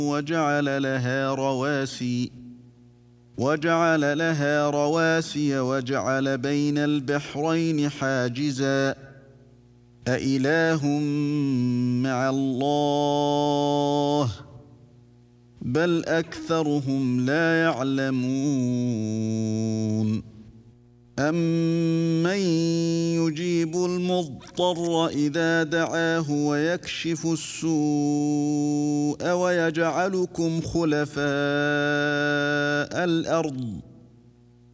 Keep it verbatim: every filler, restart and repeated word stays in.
وجعل لها رواسي وجعل لها رواسي وجعل بين البحرين حاجزا أإله مع الله بل أكثرهم لا يعلمون أَمَّن يُجِيبُ الْمُضْطَرَّ إِذَا دَعَاهُ وَيَكْشِفُ السُّوءَ وَيَجْعَلُكُمْ خُلَفَاءَ الْأَرْضِ